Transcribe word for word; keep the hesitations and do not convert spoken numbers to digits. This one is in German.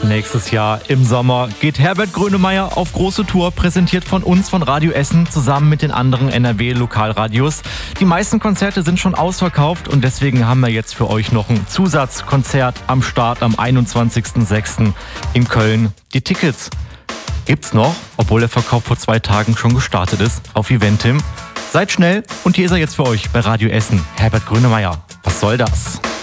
Nächstes Jahr im Sommer geht Herbert Grönemeyer auf große Tour, präsentiert von uns, von Radio Essen, zusammen mit den anderen N R W-Lokalradios. Die meisten Konzerte sind schon ausverkauft und deswegen haben wir jetzt für euch noch ein Zusatzkonzert am Start am einundzwanzigsten sechsten in Köln. Die Tickets gibt's noch, obwohl der Verkauf vor zwei Tagen schon gestartet ist, auf Eventim. Seid schnell und hier ist er jetzt für euch bei Radio Essen. Herbert Grönemeyer. Was soll das?